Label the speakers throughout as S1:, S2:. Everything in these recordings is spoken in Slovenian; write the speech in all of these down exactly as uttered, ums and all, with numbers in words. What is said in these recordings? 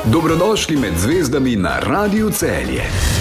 S1: Dobrodošli med zvezdami na Radiu Celje.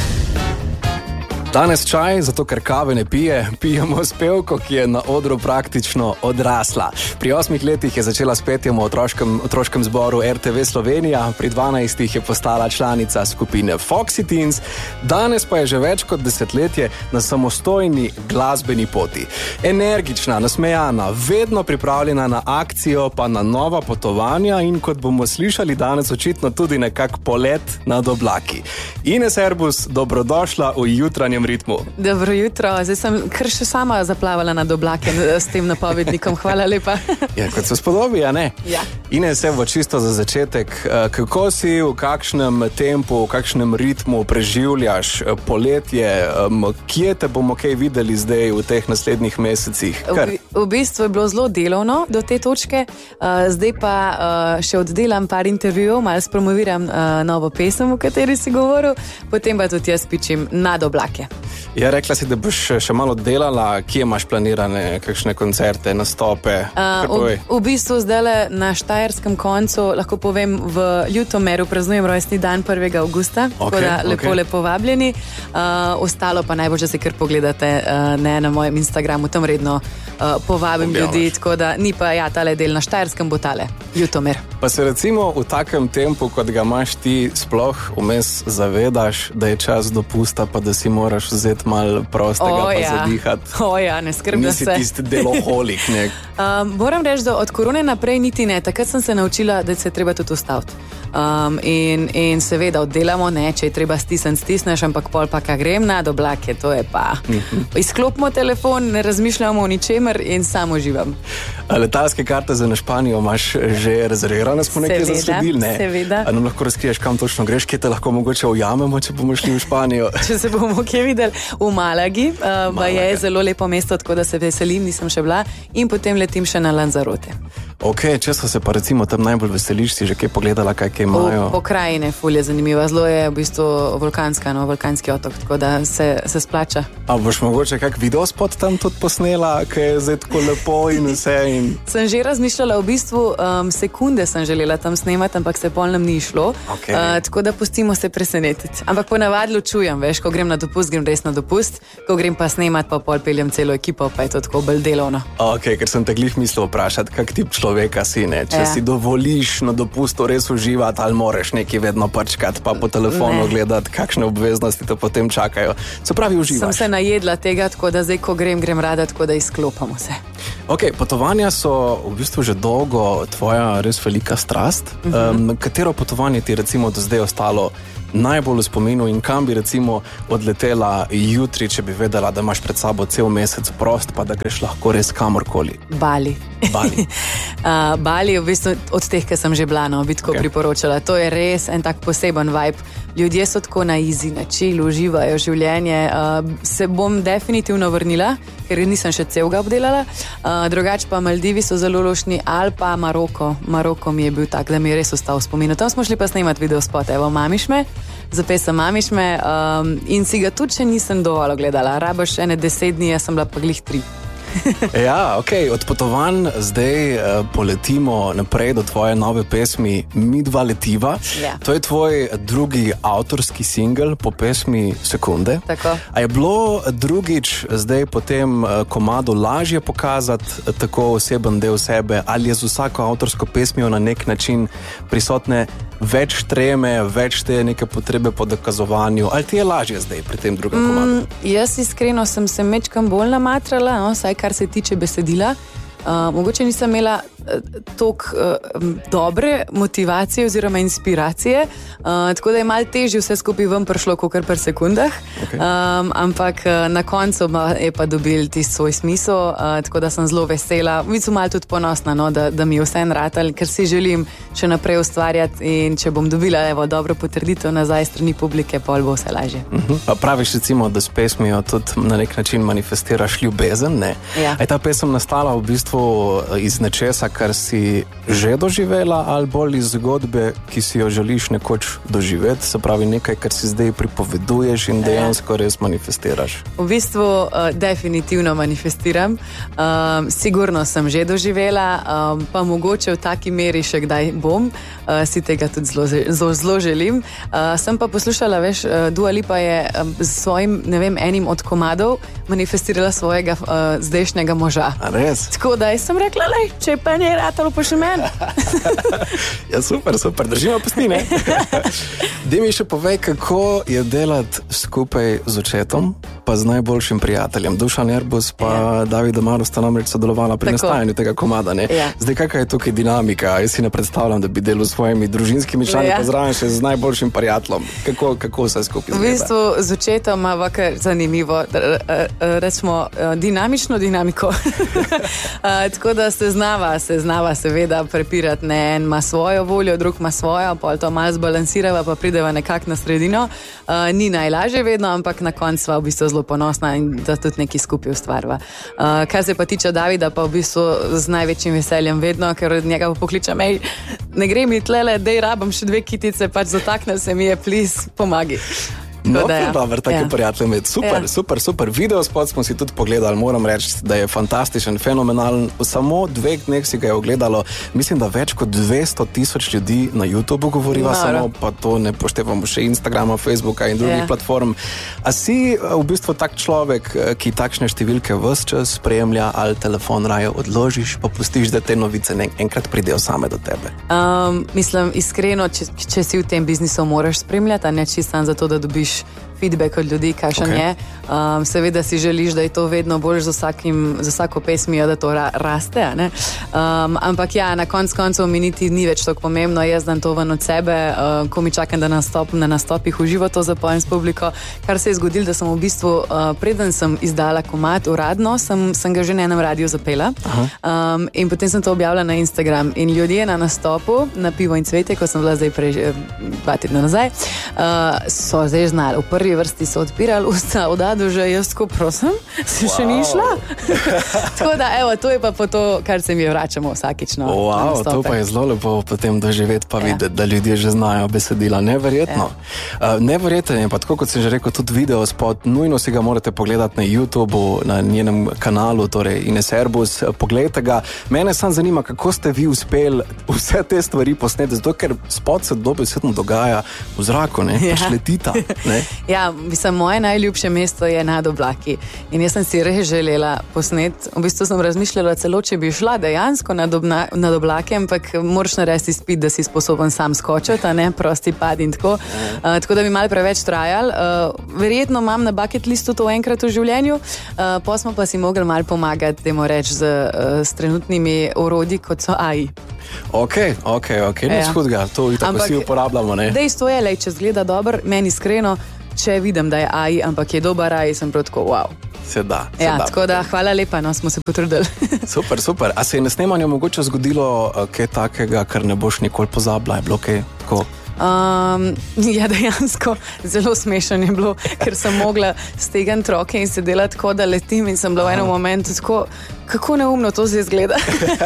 S2: Danes čaj, zato ker kave ne pije, pijemo s pevko, ki je na odru praktično odrasla. Pri osmih letih je začela s petjem v otroškem, otroškem zboru R T V Slovenija, pri dvanajstih je postala članica skupine Foxy Teens, danes pa je že več kot desetletje na samostojni glasbeni poti. Energična, nasmejana, vedno pripravljena na akcijo, pa na nova potovanja in kot bomo slišali danes očitno tudi nekak polet nad oblaki. Ines Erbus, dobrodošla v jutranjem ritmu.
S3: Dobro jutro, zdaj sem kar še sama zaplavala nad oblake s tem napovednikom, hvala lepa.
S2: Ja, kot se spodobi, a ne?
S3: Ja.
S2: Ines, evo, čisto za začetek, kako si, v kakšnem tempu, v kakšnem ritmu preživljaš poletje, kje te bomo kaj videli zdaj v teh naslednjih mesecih?
S3: V, v bistvu je bilo zelo delovno do te točke, zdaj pa še oddelam par intervjujev, malo spromoviram novo pesem, v kateri si govoril, potem pa tudi jaz pičim nad oblake.
S2: Ja, rekla si, da boš še malo delala, kje imaš planirane kakšne koncerte, nastope?
S3: Uh, v, v bistvu zdaj na štajerskem koncu, lahko povem, v Ljutomeru praznujem rojstni dan prvega avgusta, okay, tako da lepo, okay. lepo vabljeni. Uh, ostalo pa najbolj, če se kar pogledate uh, ne, na mojem Instagramu, tam redno uh, povabim Objavaš. ljudi, tako da ni pa ja, tale del na štajerskem bo tale, Ljutomer.
S2: Pa se recimo v takem tempu, kot ga imaš ti, sploh vmes zavedaš, da je čas dopusta, pa da si moraš vzeti malo prostega
S3: o,
S2: pa
S3: ja.
S2: zadihati.
S3: O ja, ne skrbi se.
S2: Nisi tisti deloholik nek.
S3: um, moram reči, da od korone naprej niti ne. Takrat sem se naučila, da se treba tudi ustaviti. Um, in, in seveda oddelamo, ne, če je treba stisniti, stisneš, ampak pol pa ka grem nad oblake, to je pa. Mm-hmm. Izklopimo telefon, ne razmišljamo o ničemer in samo uživam.
S2: Letalske karte za na Španijo imaš že rezervirane, smo nekaj zasledili, ne?
S3: Seveda.
S2: A nam lahko razkriješ, kam točno greš, kje te lahko mogoče ujamemo, če bomo šli v Španijo?
S3: Če se bomo kje videli v Malagi, uh, pa je zelo lepo mesto, tako da se veselim, nisem še bila, in potem letim še na Lanzarote.
S2: Ok, če so se pa recimo tam najbolj veseliš, si že kaj pogledala, kaj kaj imajo?
S3: Pokrajine, ful je zanimiva, zelo je v bistvu vulkanska, no, vulkanski otok, tako da se, se splača.
S2: A boš mogoče kak videospot tam tudi posnela, kaj je zdaj tako lepo in vse? In...
S3: Sem že razmišljala, v bistvu um, sekunde sem želela tam snemati, ampak se pol nam ni šlo,
S2: okay.
S3: uh, tako da pustimo se presenetiti. Ampak ponavadi ločujem, veš, ko grem na dopust, grem res na dopust, ko grem pa snemati, pa pol peljem celo ekipo, pa je to tako bolj delovno.
S2: Ok, ker sem te glih mislil vprašati, kak tip človeka si, ne? Če ja. si dovoliš na dopustu res uživati, ali moraš nekaj vedno prčkati, pa po telefonu ne. gledati, kakšne obveznosti te potem čakajo. Se pravi, uživaš.
S3: Sem se najedla tega, tako da zdaj, ko grem, grem rada, tako da izklopamo se.
S2: Ok, potovanja so v bistvu že dolgo tvoja res velika strast. Uh-huh. Um, katero potovanje ti recimo do zdaj ostalo najbolj v spominu in kam bi recimo odletela jutri, če bi vedela, da imaš pred sabo cel mesec prost, pa da greš lahko res kamorkoli?
S3: Bali.
S2: Bali.
S3: uh, Bali je v bistvu od teh, ki sem že bila, no, bi tako okay. priporočala. To je res en tak poseben vibe. Ljudje so tako na easy, na chill, uživajo življenje. Uh, se bom definitivno vrnila, ker nisem še celega obdelala. Uh, drugač pa Maldivi so zelo lušni, ali pa Maroko. Maroko mi je bil tak, da mi je res ostal v spominu. Tam smo šli pa snemati videospot, evo, Mamiš me, za pesem Mamiš me, um, in si ga tudi še nisem dovolj gledala. Rabaš ene deset dni, jaz sem bila pa glih tri.
S2: Ja, ok, od potovanj zdaj uh, poletimo naprej do tvoje nove pesmi Mi dva letiva.
S3: Ja.
S2: To je tvoj drugi avtorski singel po pesmi Sekunde.
S3: Tako.
S2: A je bilo drugič zdaj po tem uh, komadu lažje pokazati uh, tako oseben del sebe, ali je z vsako avtorsko pesmijo na nek način prisotne več treme, več te neke potrebe po dokazovanju, ali ti je lažje zdaj pri tem drugem mm, komadu?
S3: Jaz iskreno sem se mečkam bolj namatrala, no, saj kar se tiče besedila. Uh, mogoče nisem imela uh, toliko uh, dobre motivacije oziroma inspiracije, uh, tako da je malo težje vse skupaj ven prišlo kakor per sekundah, okay. um, ampak uh, na koncu je pa dobil tisti svoj smisel, uh, tako da sem zelo vesela, v bistvu malo tudi ponosna, no, da, da mi je vse enratal, ker si želim še naprej ustvarjati in če bom dobila evo, dobro potrditev nazaj strani publike, pol bo vse lažje.
S2: Uh-huh. Pa praviš recimo, da s pesmijo tudi na nek način manifestiraš ljubezen, ne?
S3: Ja.
S2: Je ta pesem nastala v bistvu bistvu iz nečesa, kar si že doživela, ali bolj iz zgodbe, ki si jo želiš nekoč doživeti, se pravi nekaj, kar si zdaj pripoveduješ in dejansko res manifestiraš?
S3: V bistvu uh, definitivno manifestiram. Um, sigurno sem že doživela, um, pa mogoče v taki meri še kdaj bom. Uh, si tega tudi zelo, zelo, zelo želim. Uh, sem pa poslušala, veš, uh, Dua Lipa je um, s svojim, ne vem, enim od komadov manifestirala svojega uh, zdajšnjega moža.
S2: A res?
S3: Tako da sem rekla, lej, če pa ne je ratalo, pa še meni.
S2: Ja, super, super, držimo pesti, ne? Daj mi še povej, kako je delati skupaj z očetom, pa z najboljšim prijateljem. Dušan Erbus pa ja. David Amaru sta namreč sodelovala pri nastajanju tega komada, ne?
S3: Ja.
S2: Zdaj, kakva je tukaj dinamika? Jaz si ne predstavljam, da bi delal s svojimi družinskimi člani, ja. pa zraven še z najboljšim prijateljem. Kako, kako se skupaj zgleda?
S3: V bistvu z očetom ima kar zanimivo, recimo dinamično dinamiko. Tako da se znava, se znava seveda prepirati, ne, en ima svojo voljo, drug ima svojo, pol to malo zbalansirava, pa prideva nekako na sredino. Uh, ni najlažje vedno, ampak na koncu sva v bistvu zelo ponosna in da tudi nekaj skupaj ustvarva. Uh, kar se pa tiče Davida, pa v bistvu z največjim veseljem vedno, ker od njega pokličem, ej, ne gre mi tlele, dej rabam še dve kitice, pač zatakne se mi je, please, pomagi.
S2: No,
S3: da, ja.
S2: dober, tako
S3: ja.
S2: prijatelj med. Super, ja. super, super. Videospot smo si tudi pogledali, moram reči, da je fantastičen, fenomenalen. V samo dveh dneh si ga je ogledalo, mislim, da več kot dvesto tisoč ljudi na YouTubeu govoriva, samo pa to ne poštevamo še Instagrama, Facebooka in drugih ja. platform. A si v bistvu tak človek, ki takšne številke ves čas spremlja, ali telefon raje odložiš, pa pustiš, da te novice enkrat pridejo same do tebe?
S3: Um, mislim, iskreno, če, če si v tem biznisu moraš spremljati, a ne čisto zato, da dobiš feedback od ljudi, kakšen okay. je. Um, seveda si želiš, da je to vedno bolj z, vsakim, z vsako pesmijo, da to ra, raste. Ne? Um, ampak ja, na konc koncev mi niti ni več tako pomembno, jaz dam to ven od sebe, uh, ko mi čakam, da nastop, na nastopih uživo to zapojem s publiko. Kar se je zgodilo, da sem v bistvu, uh, preden sem izdala komad uradno, sem, sem ga že na enem radiju zapela. Um, in potem sem to objavila na Instagram. In ljudje na nastopu, na Pivo in cvetje, ko sem bila zdaj prej, dva tedna nazaj, uh, so zdaj znali. V prvi vrsti so odpirali usta, odadu že jaz tako prosim, si wow. še ni šla. Tako da, evo, to je pa po to, kar se mi vračamo vsakično.
S2: Wow, to pa je zelo lepo potem doživeti pa ja. videti, da ljudje že znajo besedila. Neverjetno. Ja. Uh, neverjetno je pa, tako kot sem že rekel, tudi video spot, nujno si ga morate pogledati na YouTubeu, na njenem kanalu, torej Ines Erbus, poglejte ga. Mene sam zanima, kako ste vi uspeli vse te stvari posneti, zato ker spot se dobesedno dogaja v zraku, ne, ja. pač letita, ne.
S3: Ja, mislim, moje najljubše mesto je nad oblaki in jaz sem si res želela posneti. V bistvu sem razmišljala celo, če bi šla dejansko nad, obna, nad oblake, ampak moraš narediti izpit, da si sposoben sam skočiti, a ne prosti pad in tako. Uh, tako da bi malo preveč trajal. Uh, verjetno imam na bucket listu to enkrat v življenju, uh, pa smo pa si mogli malo pomagati, dajmo reči, z, uh, s trenutnimi orodji, kot so A I.
S2: Ok, ok, ok, nič ja. hudega, to tako vsi uporabljamo, ne?
S3: Dejstvo je, lej, če zgleda dober, meni iskreno, če vidim, da je A I, ampak je dober A I, sem prav tako, wow.
S2: Se da, se
S3: ja,
S2: da.
S3: Tako da, hvala lepa, no, smo se potrudili.
S2: Super, super. A se je na snemanju mogoče zgodilo kaj takega, kar ne boš nikoli pozabila? Je bilo kaj tako?
S3: Um, ja, dejansko zelo smešen je bilo, ker sem mogla stegniti roke in sedela tako, da letim in sem bila v enem momentu tako, kako neumno to se izgleda.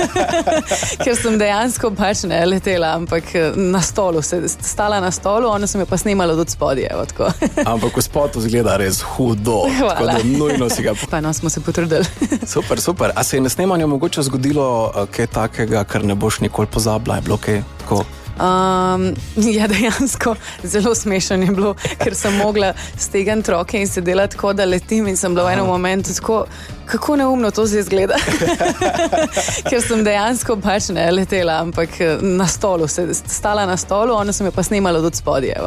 S3: Ker sem dejansko pač ne letela, ampak na stolu, se, stala na stolu, ona sem jo pa snimala od spodje.
S2: Ampak v spotu izgleda res hudo.
S3: Hvala.
S2: Tako da nujno si ga...
S3: Pa no, smo se potrudili.
S2: Super, super. A se je na snemanju mogoče zgodilo kaj takega, kar ne boš nikoli pozabila? Je bilo kaj tako?
S3: Um, ja, dejansko zelo smešen je bilo, ker sem mogla stegniti roke in sedela tako, da letim in sem bila v enem momentu tako, kako neumno to se izgleda. Ker sem dejansko pač ne letela, ampak na stolu, se, stala na stolu, ona sem jo pa snimala od spodje.